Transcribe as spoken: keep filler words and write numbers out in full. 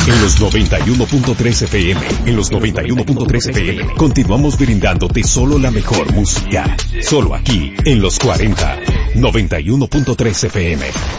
En los noventa y uno punto tres F M, en los noventa y uno punto tres F M, continuamos brindándote solo la mejor música. Solo aquí, en los cuarenta, noventa y uno punto tres F M.